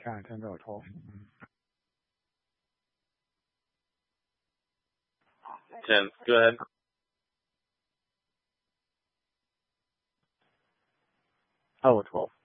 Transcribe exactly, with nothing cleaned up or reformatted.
ten, ten or twelve. ten. Go ahead. Oh, twelve.